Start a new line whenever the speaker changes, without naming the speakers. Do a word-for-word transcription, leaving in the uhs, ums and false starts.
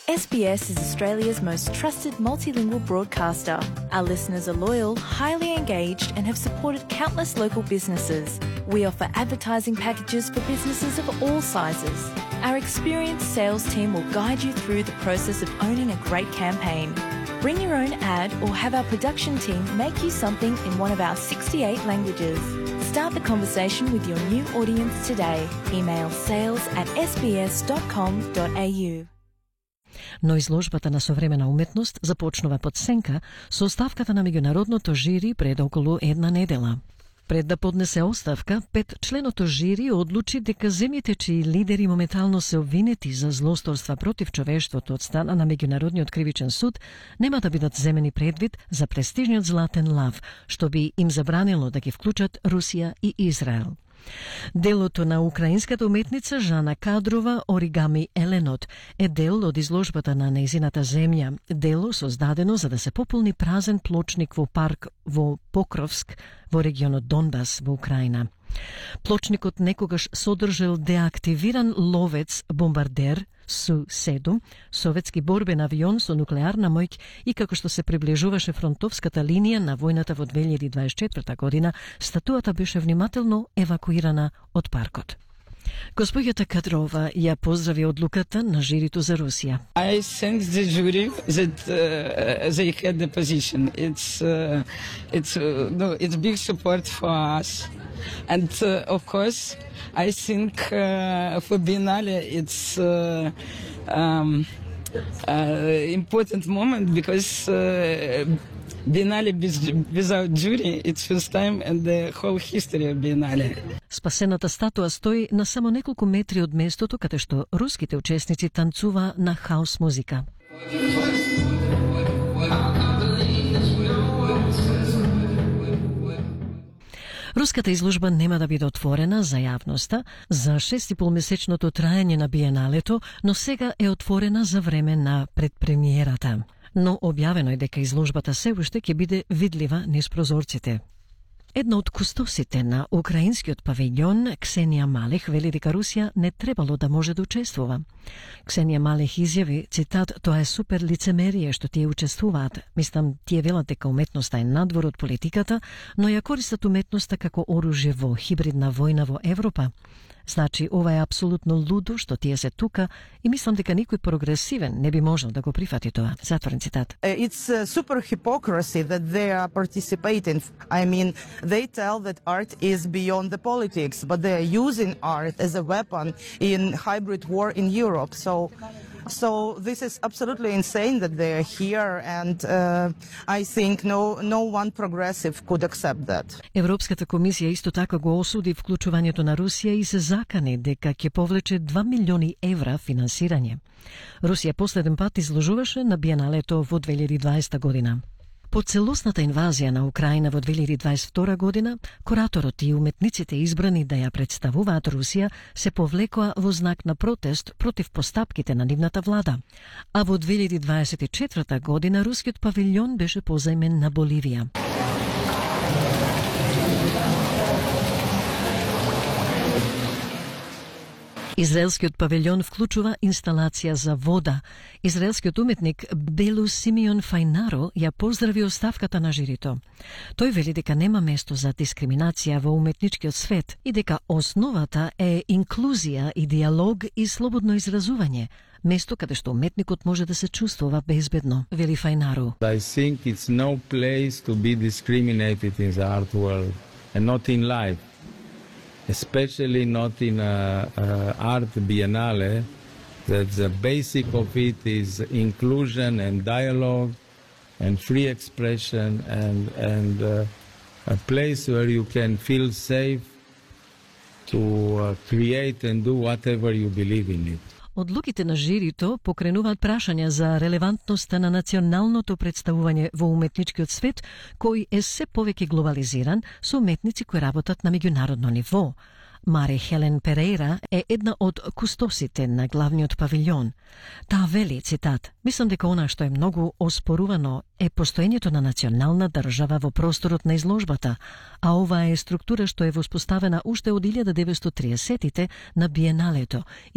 S B S is Australia's most trusted multilingual broadcaster. Our listeners are loyal, highly engaged, and have supported countless local businesses. We offer advertising packages for businesses of all sizes. Our experienced sales team will guide you through the process of owning a great campaign. Bring your own ad or have our production team make you something in one of our sixty-eight languages. Start the conversation with your new audience today. Email sales at s b s dot com dot a u.
Но изложбата на современа уметност започнува под сенка со оставката на меѓународното жири пред околу една недела. Пред да поднесе оставка, петчленото жири одлучи дека земјите чии лидери моментално се обвинети за злосторства против човештвото од страна на Меѓународниот кривичен суд нема да бидат земени предвид за престижниот златен лав, што би им забранило да ги вклучат Русија и Израел. Делото на украинската уметница Жана Кадрова «Оригами Еленот» е дел од изложбата на нејзината земја, дело создадено за да се пополни празен плочник во парк во Покровск во регионот Донбас во Украина. Плочникот некогаш содржал деактивиран ловец-бомбардер Су седум, советски борбен авион со нуклеарна моќ и како што се приближуваше фронтовската линија на војната во две илјади дваесет и четврта година, статуата беше внимателно евакуирана од паркот. Госпоѓата Кадрова ја поздрави одлуката на жирито за Русија.
I thank the jury that uh, they had the position. It's uh, it's uh, no, it's big support for us, and uh, of course, I think uh, for Biennale it's uh, um, uh, important moment because uh, Biennale without jury, it's first time in the whole history of Biennale.
Спасената статуа стои на само неколку метри од местото каде што руските учесници танцува на хаус музика. Руската изложба нема да биде отворена за јавноста за шест и пол месечното траење на Биеналето, но сега е отворена за време на предпремиерата. Но објавено е дека изложбата се уште ќе биде видлива низ прозорците. Една од кустосите на украинскиот павилјон, Ксенија Малех, вели дека Русија не требало да може да учествува. Ксенија Малех изјави, цитат, тоа е супер лицемерие што тие учествуваат. Мислам, тие велат дека уметноста е надвор од политиката, но ја користат уметноста како оружје во хибридна војна во Европа. Значи, ова е апсолутно лудо што тие се тука и мислам дека никој прогресивен не би можел да го прифати тоа. Затворен цитат.
It's uh, super hypocrisy that they are participating. I mean, they tell that art is beyond the politics, but they are using art as a weapon in hybrid war in Europe. So So this is absolutely insane that they are here, and uh, I think no no one progressive could accept that.
Европската комисија исто така го осуди вклучувањето на Русија и се закани дека ќе повлече два милиони евра финансирање. Русија последен пат изложуваше на Биеналето во две илјади дваесета година. По целосната инвазија на Украина во две илјади дваесет и втора година, кураторот и уметниците избрани да ја представуваат Русија се повлекоа во знак на протест против постапките на нивната влада. А во две илјади дваесет и четврта година рускиот павилјон беше позајмен на Боливија. Израелскиот павилјон вклучува инсталација за вода. Израелскиот уметник Белу Симеон Фајнаро ја поздрави оставката на жирито. Тој вели дека нема место за дискриминација во уметничкиот свет и дека основата е инклузија и диалог и слободно изразување, место каде што уметникот може да се чувствува безбедно, вели Фајнаро.
I think it's no place to be discriminated in the art world and not in life. Especially not in a, a art biennale, that the basic of it is inclusion and dialogue and free expression and, and uh, a place where you can feel safe to uh, create and do whatever you believe in it.
Одлуките на жирито покренуваат прашања за релевантноста на националното представување во уметничкиот свет, кој е се повеќе глобализиран со уметници кои работат на меѓународно ниво. Мари Хелен Перейра е една од кустосите на главниот павилјон. Таа вели, цитат, мислам дека она што е многу оспорувано е постоењето на национална држава во просторот на изложбата, а ова е структура што е воспоставена уште од илјада деветстотини и триесеттите на Биеналето